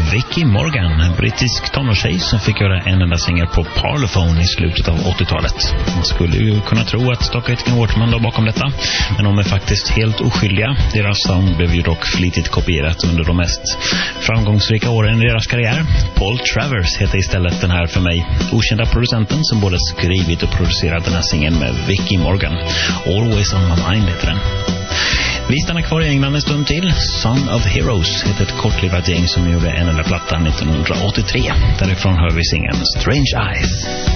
Vicky Morgan, en brittisk tonårstjej som fick göra en enda singel på Parlophone i slutet av 80-talet. Man skulle ju kunna tro att Stock Aitken Waterman låg bakom detta, men de är faktiskt helt oskyldiga. Deras sound blev ju dock flitigt kopierat under de mest framgångsrika åren i deras karriär. Paul Travers heter istället den här för mig okända producenten som både skrivit och producerat den här singeln med Vicky Morgan. Always on my mind heter den. Vi stannar kvar i England en stund till. Son of Heroes heter ett kortlivat gäng som gjorde en enda platta 1983. Därifrån hör vi singeln Strange Eyes.